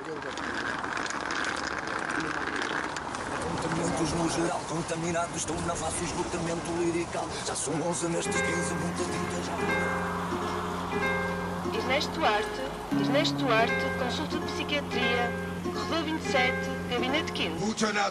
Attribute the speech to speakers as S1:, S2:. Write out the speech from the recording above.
S1: Acontecimentos no geral, contaminados, estão na fase de esgotamento lirical. Já são 11 nestes 15, muita tinta já.
S2: Ernesto Duarte, consulta de psiquiatria, Rodô 27, gabinete 15.
S3: Gute Nacht.